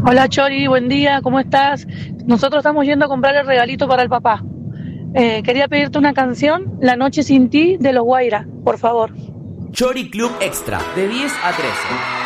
Hola Chori, buen día, ¿cómo estás? Nosotros estamos yendo a comprar el regalito para el papá. Quería pedirte una canción, La noche sin ti, de Los Guaira, por favor. Chori Club Extra, de 10 a 13.